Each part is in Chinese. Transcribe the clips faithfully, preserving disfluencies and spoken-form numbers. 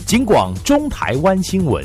警广中台湾新闻。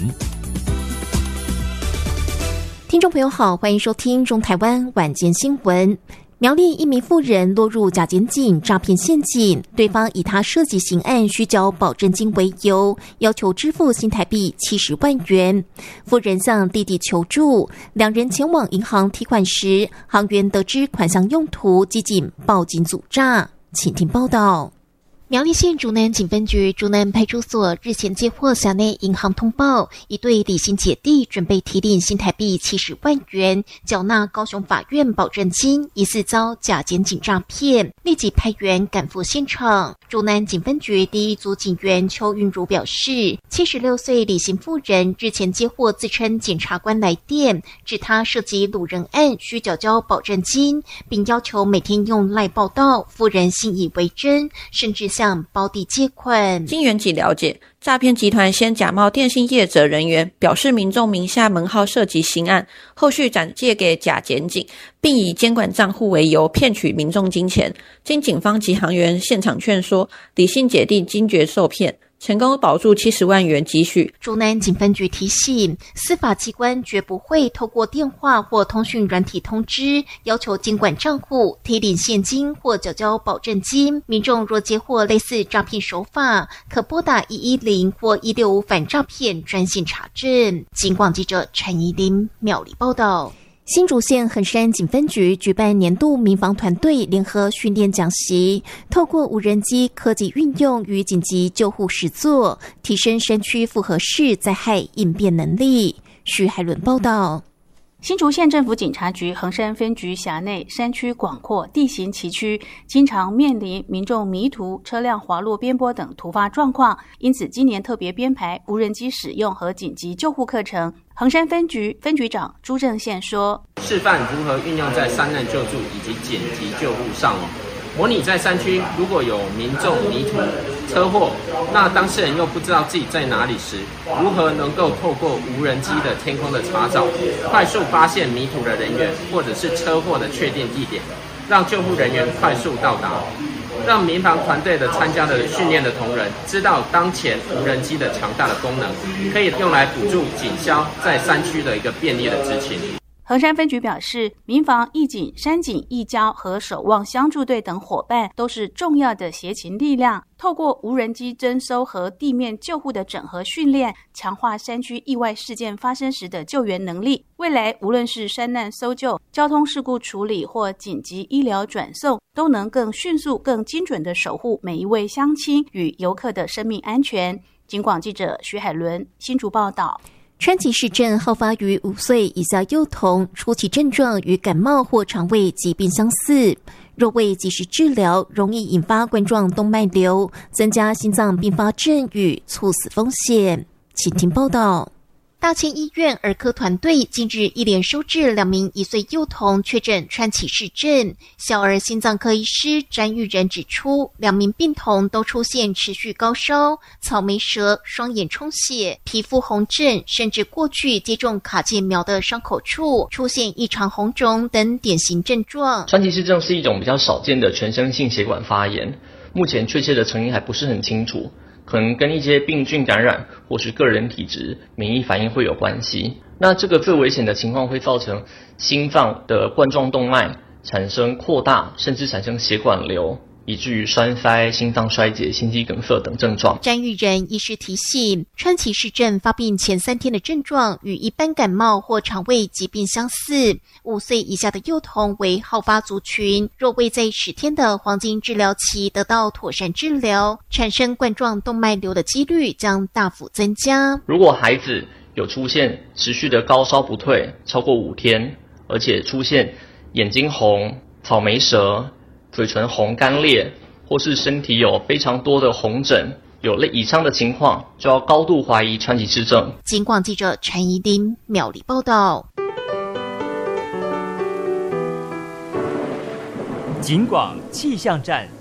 听众朋友好，欢迎收听中台湾晚间新闻。苗栗一名妇人落入假检警诈骗陷阱，对方以他涉及刑案需缴保证金为由，要求支付新台币七十万元。妇人向弟弟求助，两人前往银行提款时，行员得知款项用途，激进报警阻诈。请听报道。苗栗县竹南警分局竹南派出所日前接获辖内银行通报，一对李姓姐弟准备提领新台币七十万元，缴纳高雄法院保证金，疑似遭假检警诈骗，立即派员赶赴现场。竹南警分局第一组警员邱韵如表示，七十六岁李姓妇人日前接获自称检察官来电，指他涉及掳人案需缴交保证金，并要求每天用赖报到，妇人信以为真，甚至向胞弟借款。 经员警了解，诈骗集团先假冒电信业者人员，表示民众名下门号涉及刑案，后续转借给假检警，并以监管账户为由骗取民众金钱。经警方及行员现场劝说，李姓姐弟惊觉受骗，成功保住七十万元积蓄。 竹南警分局提醒，司法机关绝不会透过电话或通讯软体通知，要求监管账户、提领现金或缴交保证金。民众若接获类似诈骗手法，可拨打一一零或一六五反诈骗专线查证。警广记者陈怡琳苗栗报道。新竹县横山警分局举办年度民防团队联合训练讲习，透过无人机科技运用与紧急救护实作，提升山区复合式灾害应变能力。徐海伦报道。 新竹县政府警察局横山分局辖内山区广阔，地形崎岖，经常面临民众迷途、车辆滑落边坡等突发状况，因此今年特别编排无人机使用和紧急救护课程。横山分局分局长朱正宪说， 示范如何运用在山难救助以及紧急救护上，模拟在山区如果有民众迷途、车祸，那当事人又不知道自己在哪里时，如何能够透过无人机的天空的查找，快速发现迷途的人员或者是车祸的确定地点，让救护人员快速到达，让民防团队的参加的训练的同仁知道当前无人机的强大的功能，可以用来辅助警消在山区的一个便利的执勤。 横山分局表示，民防、义警、山警、义交和守望相助队等伙伴都是重要的协勤力量，透过无人机侦搜和地面救护的整合训练，强化山区意外事件发生时的救援能力。未来无论是山难搜救、交通事故处理或紧急医疗转送，都能更迅速、更精准地守护每一位乡亲与游客的生命安全。警广记者徐海伦新竹报道。 川崎市症好发于五岁以下幼童，初期症状与感冒或肠胃疾病相似，若未及时治疗，容易引发冠状动脉瘤，增加心脏并发症与猝死风险。请听报道。大千医院儿科团队近日一连收治两名一岁幼童确诊川崎氏症。小儿心脏科医师詹玉仁指出，两名病童都出现持续高烧、草莓舌、双眼充血、皮肤红疹，甚至过去接种卡介苗的伤口处出现异常红肿等典型症状。 川崎氏症是一种比较少见的全身性血管发炎，目前确切的成因还不是很清楚，可能跟一些病菌感染或是个人体质、免疫反应会有关系。那这个最危险的情况会造成心脏的冠状动脉产生扩大，甚至产生血管瘤，以至于栓塞、心脏衰竭、心肌梗塞等症状。 詹玉仁医师提醒，川崎氏症发病前三天的症状与一般感冒或肠胃疾病相似，五岁以下的幼童为好发族群，若未在十天的黄金治疗期得到妥善治疗，产生冠状动脉瘤的几率将大幅增加。 如果孩子有出现持续的高烧不退超过五天，而且出现眼睛红、草莓舌、嘴唇红干裂，或是身体有非常多的红疹，有类以上的情况，就要高度怀疑川崎氏症。 警广记者陈怡琳苗栗报道。 警广气象站。